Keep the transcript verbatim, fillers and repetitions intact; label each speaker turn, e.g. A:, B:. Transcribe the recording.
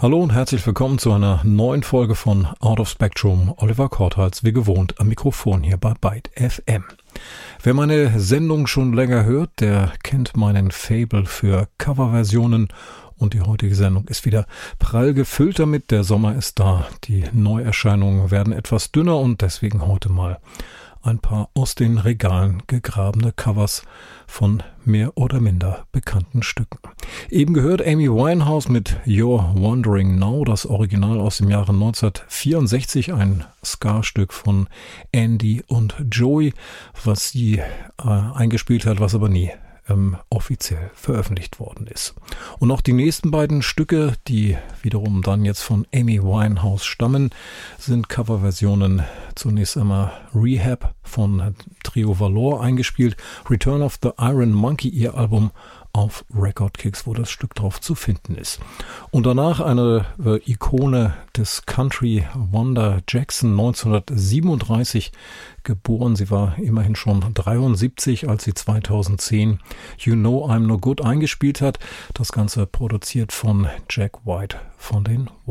A: Hallo und herzlich willkommen zu einer neuen Folge von Out of Spectrum. Oliver Kortals, wie gewohnt, am Mikrofon hier bei Byte F M. Wer meine Sendung schon länger hört, der kennt meinen Faible für Coverversionen. Und die heutige Sendung ist wieder prall gefüllt damit. Der Sommer ist da. Die Neuerscheinungen werden etwas dünner und deswegen heute mal ein paar aus den Regalen gegrabene Covers von mehr oder minder bekannten Stücken. Eben gehört Amy Winehouse mit You're Wondering Now, das Original aus dem Jahre neunzehnhundertvierundsechzig, ein Ska-Stück von Andy und Joey, was sie äh, eingespielt hat, was aber nie ähm, offiziell veröffentlicht worden ist. Und auch die nächsten beiden Stücke, die wiederum dann jetzt von Amy Winehouse stammen, sind Coverversionen. Zunächst einmal Rehab von Trio Valor eingespielt, Return of the Iron Monkey, ihr Album auf Record Kicks, wo das Stück drauf zu finden ist. Und danach eine äh, Ikone des Country, Wanda Jackson, neunzehnhundertsiebenunddreißig geboren. Sie war immerhin schon dreiundsiebzig, als sie zweitausendzehn You Know I'm No Good eingespielt hat. Das Ganze produziert von Jack White von den